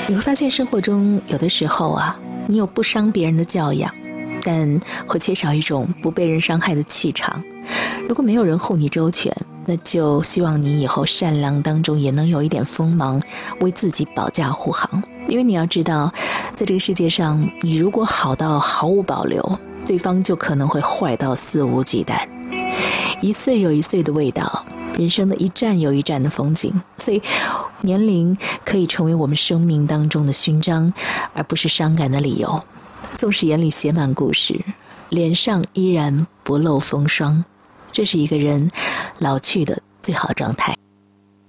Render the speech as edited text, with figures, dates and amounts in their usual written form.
你会发现生活中有的时候啊，你有不伤别人的教养，但会缺少一种不被人伤害的气场。如果没有人护你周全，那就希望你以后善良当中也能有一点锋芒，为自己保驾护航。因为你要知道，在这个世界上，你如果好到毫无保留，对方就可能会坏到肆无忌惮。一岁有一岁的味道，人生的一站有一站的风景，所以年龄可以成为我们生命当中的勋章，而不是伤感的理由。纵使眼里写满故事，脸上依然不露风霜，这是一个人老去的最好状态。